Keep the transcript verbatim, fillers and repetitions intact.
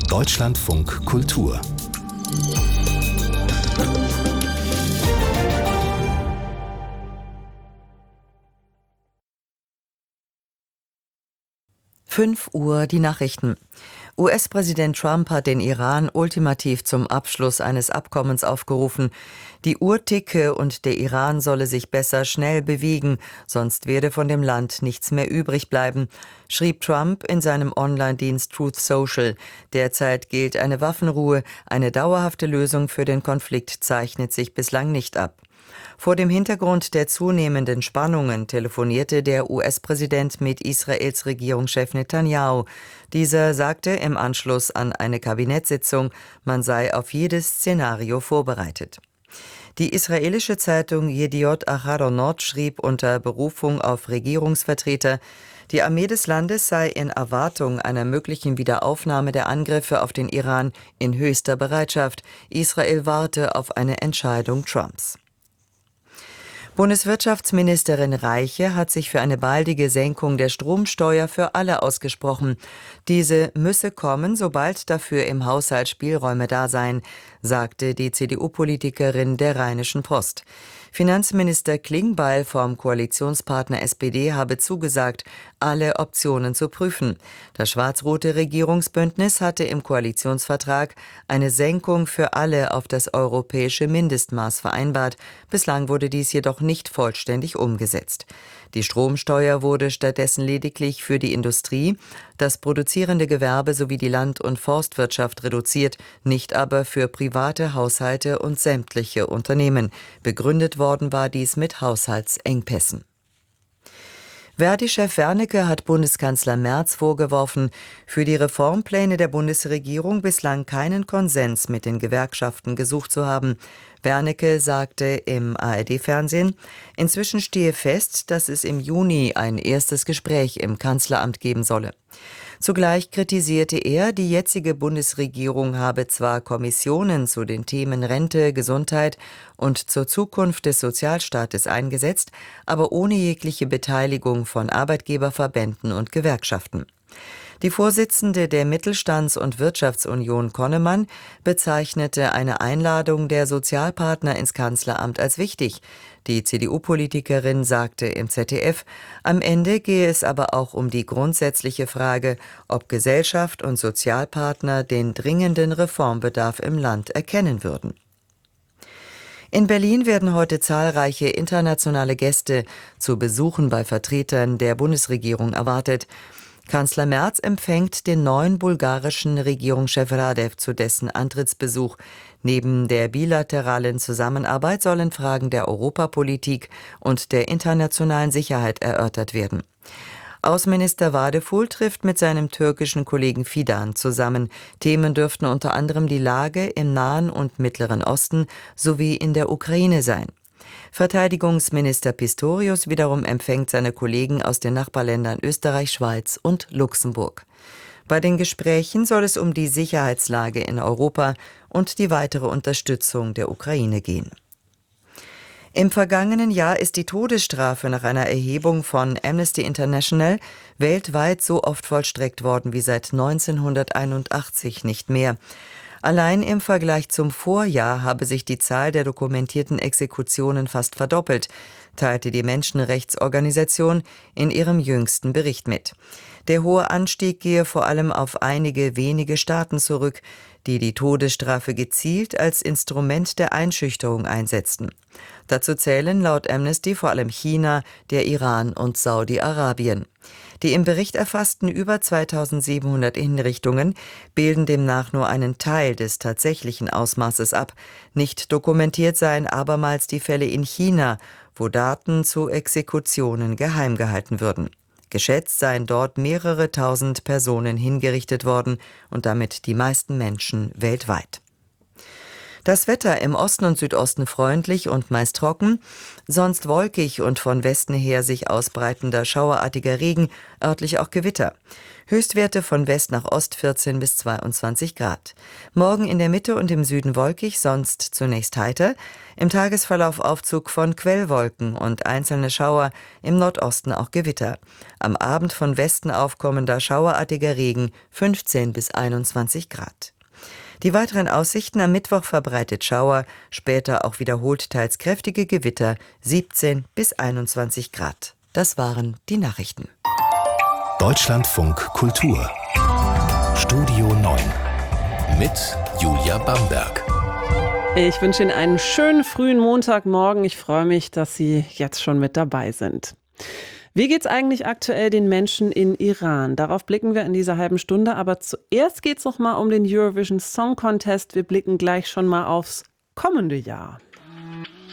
Deutschlandfunk Kultur. fünf Uhr die Nachrichten. U S-Präsident Trump hat den Iran ultimativ zum Abschluss eines Abkommens aufgerufen. Die Uhr ticke und der Iran solle sich besser schnell bewegen, sonst werde von dem Land nichts mehr übrig bleiben, schrieb Trump in seinem Online-Dienst Truth Social. Derzeit gilt eine Waffenruhe, eine dauerhafte Lösung für den Konflikt zeichnet sich bislang nicht ab. Vor dem Hintergrund der zunehmenden Spannungen telefonierte der U S-Präsident mit Israels Regierungschef Netanyahu. Dieser sagte im Anschluss an eine Kabinettssitzung, man sei auf jedes Szenario vorbereitet. Die israelische Zeitung Yediot Aharonot schrieb unter Berufung auf Regierungsvertreter, die Armee des Landes sei in Erwartung einer möglichen Wiederaufnahme der Angriffe auf den Iran in höchster Bereitschaft. Israel warte auf eine Entscheidung Trumps. Bundeswirtschaftsministerin Reiche hat sich für eine baldige Senkung der Stromsteuer für alle ausgesprochen. Diese müsse kommen, sobald dafür im Haushalt Spielräume da seien, sagte die C D U-Politikerin der Rheinischen Post. Finanzminister Klingbeil vom Koalitionspartner S P D habe zugesagt, alle Optionen zu prüfen. Das schwarz-rote Regierungsbündnis hatte im Koalitionsvertrag eine Senkung für alle auf das europäische Mindestmaß vereinbart. Bislang wurde dies jedoch nicht vollständig umgesetzt. Die Stromsteuer wurde stattdessen lediglich für die Industrie, das produzierende Gewerbe sowie die Land- und Forstwirtschaft reduziert, nicht aber für private Haushalte und sämtliche Unternehmen. Begründet worden war dies mit Haushaltsengpässen. Verdi-Chef Wernicke hat Bundeskanzler Merz vorgeworfen, für die Reformpläne der Bundesregierung bislang keinen Konsens mit den Gewerkschaften gesucht zu haben. Wernicke sagte im A R D-Fernsehen, inzwischen stehe fest, dass es im Juni ein erstes Gespräch im Kanzleramt geben solle. Zugleich kritisierte er, die jetzige Bundesregierung habe zwar Kommissionen zu den Themen Rente, Gesundheit und zur Zukunft des Sozialstaates eingesetzt, aber ohne jegliche Beteiligung von Arbeitgeberverbänden und Gewerkschaften. Die Vorsitzende der Mittelstands- und Wirtschaftsunion Konnemann bezeichnete eine Einladung der Sozialpartner ins Kanzleramt als wichtig. Die C D U-Politikerin sagte im Z D F, am Ende gehe es aber auch um die grundsätzliche Frage, ob Gesellschaft und Sozialpartner den dringenden Reformbedarf im Land erkennen würden. In Berlin werden heute zahlreiche internationale Gäste zu Besuchen bei Vertretern der Bundesregierung erwartet. Kanzler Merz empfängt den neuen bulgarischen Regierungschef Radev zu dessen Antrittsbesuch. Neben der bilateralen Zusammenarbeit sollen Fragen der Europapolitik und der internationalen Sicherheit erörtert werden. Außenminister Vadeful trifft mit seinem türkischen Kollegen Fidan zusammen. Themen dürften unter anderem die Lage im Nahen und Mittleren Osten sowie in der Ukraine sein. Verteidigungsminister Pistorius wiederum empfängt seine Kollegen aus den Nachbarländern Österreich, Schweiz und Luxemburg. Bei den Gesprächen soll es um die Sicherheitslage in Europa und die weitere Unterstützung der Ukraine gehen. Im vergangenen Jahr ist die Todesstrafe nach einer Erhebung von Amnesty International weltweit so oft vollstreckt worden wie seit neunzehnhunderteinundachtzig nicht mehr. Allein im Vergleich zum Vorjahr habe sich die Zahl der dokumentierten Exekutionen fast verdoppelt, teilte die Menschenrechtsorganisation in ihrem jüngsten Bericht mit. Der hohe Anstieg gehe vor allem auf einige wenige Staaten zurück, die die Todesstrafe gezielt als Instrument der Einschüchterung einsetzten. Dazu zählen laut Amnesty vor allem China, der Iran und Saudi-Arabien. Die im Bericht erfassten über zweitausendsiebenhundert Hinrichtungen bilden demnach nur einen Teil des tatsächlichen Ausmaßes ab. Nicht dokumentiert seien abermals die Fälle in China, wo Daten zu Exekutionen geheim gehalten würden. Geschätzt seien dort mehrere tausend Personen hingerichtet worden und damit die meisten Menschen weltweit. Das Wetter im Osten und Südosten freundlich und meist trocken, sonst wolkig und von Westen her sich ausbreitender schauerartiger Regen, örtlich auch Gewitter. Höchstwerte von West nach Ost vierzehn bis zweiundzwanzig Grad. Morgen in der Mitte und im Süden wolkig, sonst zunächst heiter. Im Tagesverlauf Aufzug von Quellwolken und einzelne Schauer, im Nordosten auch Gewitter. Am Abend von Westen aufkommender schauerartiger Regen, fünfzehn bis einundzwanzig Grad. Die weiteren Aussichten: am Mittwoch verbreitet Schauer, später auch wiederholt teils kräftige Gewitter, siebzehn bis einundzwanzig Grad. Das waren die Nachrichten. Deutschlandfunk Kultur Studio neun mit Julia Bamberg. Ich wünsche Ihnen einen schönen frühen Montagmorgen. Ich freue mich, dass Sie jetzt schon mit dabei sind. Wie geht's eigentlich aktuell den Menschen in Iran? Darauf blicken wir in dieser halben Stunde. Aber zuerst geht's noch mal um den Eurovision Song Contest. Wir blicken gleich schon mal aufs kommende Jahr.